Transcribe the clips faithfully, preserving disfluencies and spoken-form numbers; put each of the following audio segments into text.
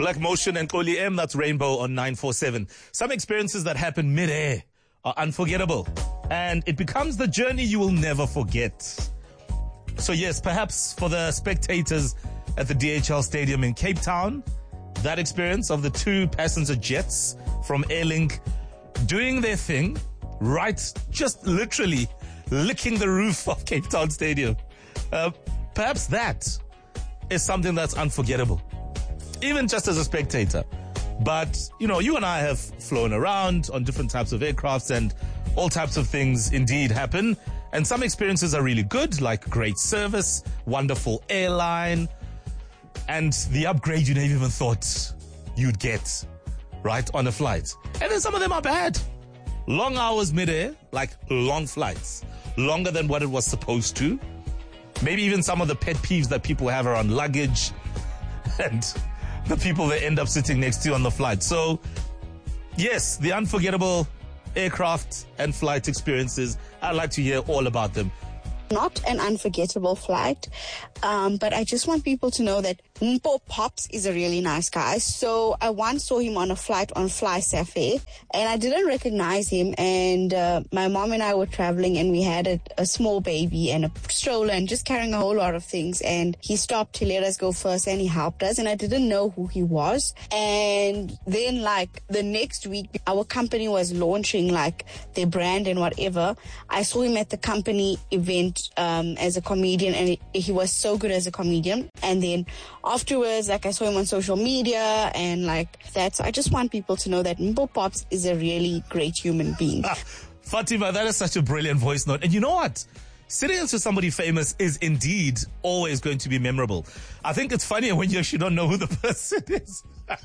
Black Motion and Koli M, that's Rainbow on nine four seven. Some experiences that happen mid-air are unforgettable, and it becomes the journey you will never forget. So yes, perhaps for the spectators at the D H L Stadium in Cape Town, that experience of the two passenger jets from Airlink doing their thing, right, just literally licking the roof of Cape Town Stadium. Uh, perhaps that is something that's unforgettable, even just as a spectator. But, you know, you and I have flown around on different types of aircrafts, and all types of things indeed happen. And some experiences are really good, like great service, wonderful airline, and the upgrade you never even thought you'd get, right, on a flight. And then some of them are bad. Long hours mid-air, like long flights, longer than what it was supposed to. Maybe even some of the pet peeves that people have around luggage and the people they end up sitting next to on the flight. So, yes, the unforgettable aircraft and flight experiences, I'd like to hear all about them. Not an unforgettable flight, um, but I just want people to know that Mpo Pops is a really nice guy. So I once saw him on a flight on Fly Safair, and I didn't recognize him. And uh, my mom and I were traveling, and we had a, a small baby and a stroller and just carrying a whole lot of things. And he stopped to let us go first, and he helped us. And I didn't know who he was. And then, like, the next week, our company was launching, like, their brand and whatever. I saw him at the company event Um, as a comedian, and he, he was so good as a comedian. And then afterwards, like, I saw him on social media and like that. So I just want people to know that Mpo Pops is a really great human being. Ah, Fatima, that is such a brilliant voice note. And you know what? Sitting next to somebody famous is indeed always going to be memorable. I think it's funnier when you actually don't know who the person is.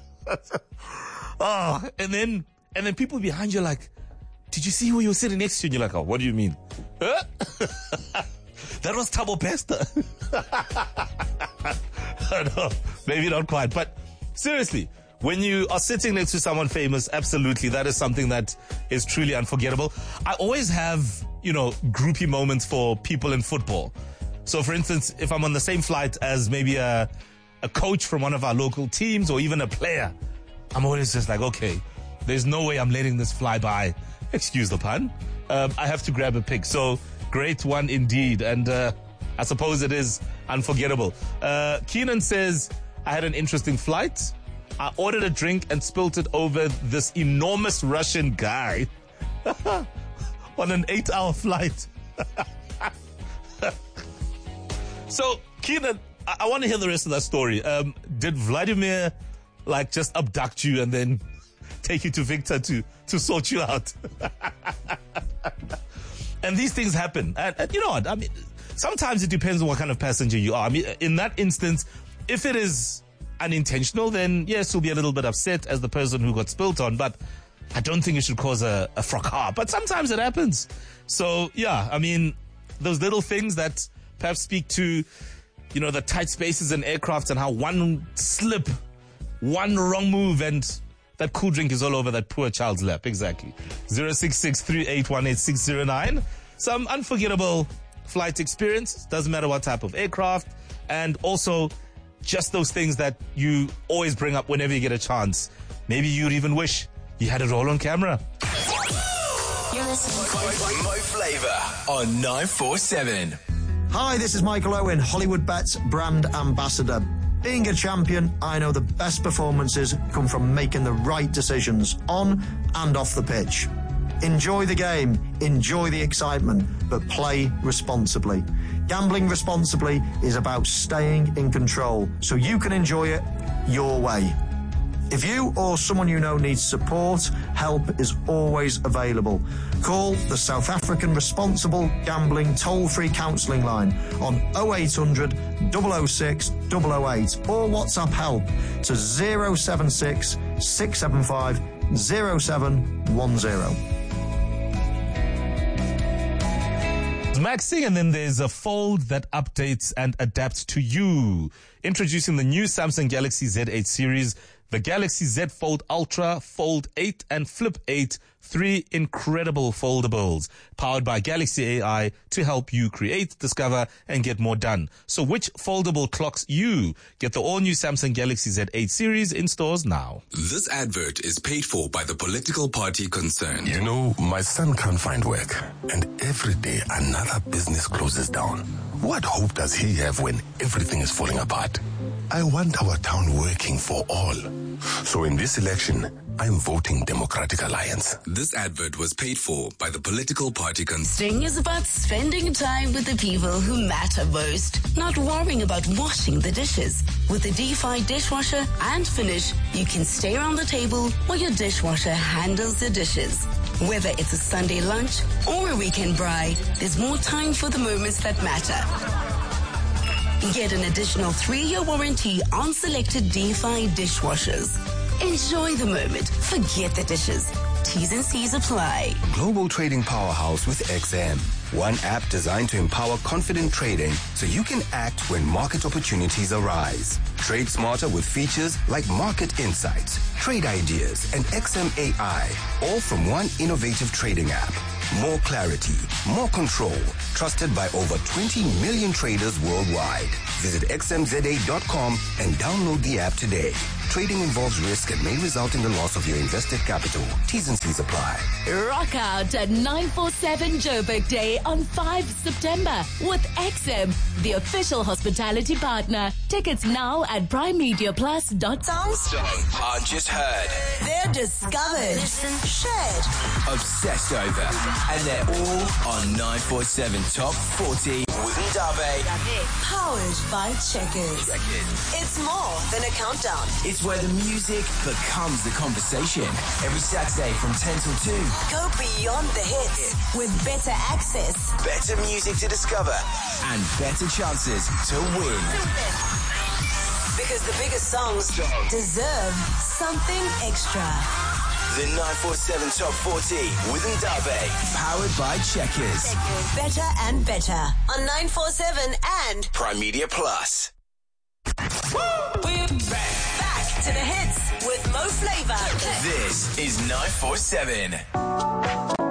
Oh, and then and then people behind you are like, did you see who you were sitting next to? And you're like, oh, what do you mean? Huh? That was Thabo Bester. No, maybe not quite. But seriously, when you are sitting next to someone famous, absolutely, that is something that is truly unforgettable. I always have, you know, groupie moments for people in football. So, for instance, if I'm on the same flight as maybe a, a coach from one of our local teams or even a player, I'm always just like, okay, there's no way I'm letting this fly by. Excuse the pun. Um, I have to grab a pic. So, great one indeed. And uh, I suppose it is unforgettable. Uh, Keenan says, I had an interesting flight. I ordered a drink and spilt it over this enormous Russian guy on an eight-hour flight. So, Keenan, I-, I want to hear the rest of that story. Um, did Vladimir, like, just abduct you and then take you to Victor to, to sort you out? And these things happen. And, and you know what? I mean, sometimes it depends on what kind of passenger you are. I mean, in that instance, if it is unintentional, then yes, you'll be a little bit upset as the person who got spilt on, but I don't think it should cause a, a fracas. But sometimes it happens. So, yeah, I mean, those little things that perhaps speak to, you know, the tight spaces in aircraft and how one slip, one wrong move, and that cool drink is all over that poor child's lap. Exactly. zero six six three eight one eight six zero nine. Some unforgettable flight experience. Doesn't matter what type of aircraft. And also just those things that you always bring up whenever you get a chance. Maybe you'd even wish you had it all on camera. You're listening. Mo Flava on nine four seven. Hi, this is Michael Owen, Hollywood Bets brand ambassador. Being a champion, I know the best performances come from making the right decisions on and off the pitch. Enjoy the game, enjoy the excitement, but play responsibly. Gambling responsibly is about staying in control so you can enjoy it your way. If you or someone you know needs support, help is always available. Call the South African Responsible Gambling toll-free counselling line on oh eight hundred, double oh six, double oh eight or WhatsApp help to zero seven six, six seven five, zero seven one zero. Maxing, and then there's a fold that updates and adapts to you. Introducing the new Samsung Galaxy Z eight series, the Galaxy Z Fold Ultra, Fold eight, and Flip eight three incredible foldables powered by Galaxy A I to help you create, discover, and get more done. So which foldable clocks you? Get the all-new Samsung Galaxy Z eight series in stores now. This advert is paid for by the political party concerned. You know, my son can't find work, and every day another business closes down. What hope does he have when everything is falling apart? I want our town working for all. So in this election, I'm voting Democratic Alliance. This advert was paid for by the political party concerned. Sting is about spending time with the people who matter most, not worrying about washing the dishes. With the D F I dishwasher and Finish, you can stay around the table while your dishwasher handles the dishes. Whether it's a Sunday lunch or a weekend bride, there's more time for the moments that matter. Get an additional three-year warranty on selected D F I dishwashers. Enjoy the moment. Forget the dishes. T's and C's apply. Global trading powerhouse with X M. One app designed to empower confident trading so you can act when market opportunities arise. Trade smarter with features like market insights, trade ideas, and X M A I, all from one innovative trading app. More clarity, more control, trusted by over twenty million traders worldwide. Visit x m z a dot com and download the app today. Trading involves risk and may result in the loss of your invested capital. T's and C's apply. Rock out at nine forty-seven Joburg Day on the fifth of September with X M, the official hospitality partner. Tickets now at prime media plus dot com. Songs aren't just heard, They're discovered, shared, obsessed over, and they're all on nine forty-seven Top forty with Ndabe. powered by Checkers. It's more than a countdown. It's where the music becomes the conversation. Every Saturday from ten till two. Go beyond the hits with better access. Better music to discover and better chances to win. Because the biggest songs deserve something extra. The nine forty-seven Top forty with Ndabe. Powered by Checkers. Better and better on nine forty-seven and Prime Media Plus. we're back. Back to the hits with Mo Flava. This is nine forty-seven.